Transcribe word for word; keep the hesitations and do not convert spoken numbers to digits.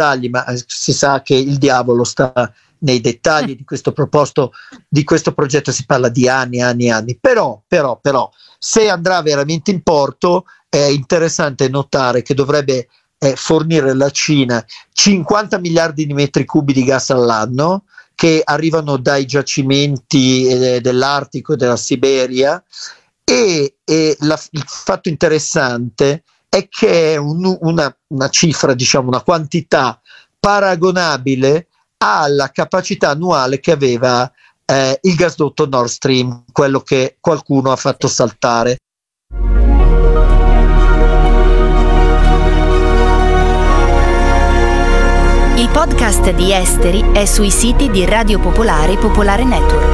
dettagli, ma si sa che il diavolo sta nei dettagli di questo proposto, di questo progetto si parla di anni, anni, anni. Però, però, però, se andrà veramente in porto, è interessante notare che dovrebbe eh, fornire la Cina cinquanta miliardi di metri cubi di gas all'anno, che arrivano dai giacimenti eh, dell'Artico e della Siberia, e, e la, il fatto interessante è che è un, una, una cifra, diciamo, una quantità paragonabile alla capacità annuale che aveva eh, il gasdotto Nord Stream, quello che qualcuno ha fatto saltare. Il podcast di Esteri è sui siti di Radio Popolare e Popolare Network.